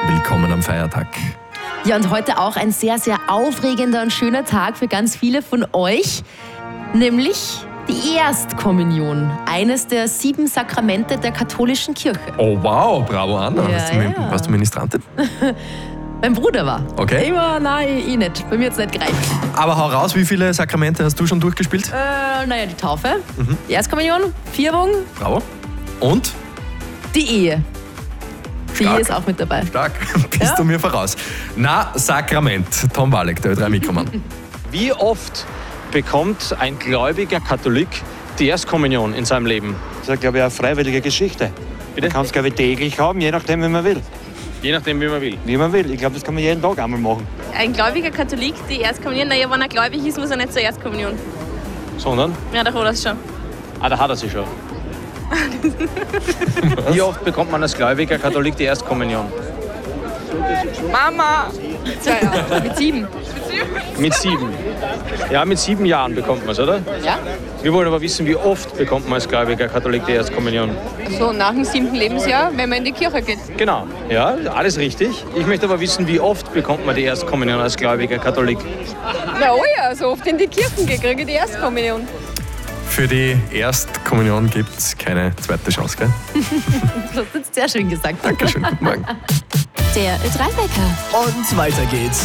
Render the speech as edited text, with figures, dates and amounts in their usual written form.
Willkommen am Feiertag. Ja, und heute auch ein sehr, sehr aufregender und schöner Tag für ganz viele von euch, nämlich die Erstkommunion, eines der 7 Sakramente der katholischen Kirche. Oh wow, bravo Anna. Ja, Warst du Ministrantin? Mein Bruder war. Okay. Ich war, nein, ich nicht. Bei mir hat es nicht gereicht. Aber hau raus, wie viele Sakramente hast du schon durchgespielt? Die Taufe, die Erstkommunion, Firmung, Bravo. Und? die Ehe. Die Stark. Ehe ist auch mit dabei. Stark, bist du mir voraus. Na, Sakrament. Tom Walek, der Ö3 Mikroman. Wie oft bekommt ein gläubiger Katholik die Erstkommunion in seinem Leben? Das ist, glaube ich, eine freiwillige Geschichte. Bitte? Man kann es, glaube ich, täglich haben, je nachdem, wie man will. Je nachdem, wie man will. Wie man will. Ich glaube, das kann man jeden Tag einmal machen. Ein gläubiger Katholik, die Erstkommunion, naja, wenn er gläubig ist, muss er nicht zur Erstkommunion. Sondern? Ja, da hat er es schon. Ah, da hat er sie schon. Wie oft bekommt man als gläubiger Katholik die Erstkommunion? Mama! Mit 7. Mit 7. Ja, mit 7 Jahren bekommt man es, oder? Ja? Wir wollen aber wissen, wie oft bekommt man als gläubiger Katholik die Erstkommunion? So nach dem 7. Lebensjahr, wenn man in die Kirche geht. Genau, ja, alles richtig. Ich möchte aber wissen, wie oft bekommt man die Erstkommunion als gläubiger Katholik? Ja, oh ja, so oft in die Kirchen gehe, kriege ich die Erstkommunion. Für die Erstkommunion gibt es keine zweite Chance, gell? Das hast du jetzt sehr schön gesagt. Dankeschön, guten Morgen. Der Ö3-Wecker. Und weiter geht's.